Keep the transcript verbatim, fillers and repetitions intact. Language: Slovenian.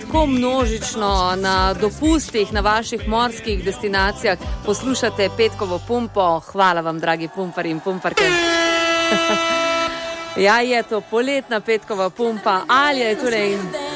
lahko množično na dopustih na vaših morskih destinacijah poslušate Petkovo pumpo. Hvala vam, dragi pumpari in pumparke. Ja, je to poletna Petkova pumpa. Alja je torej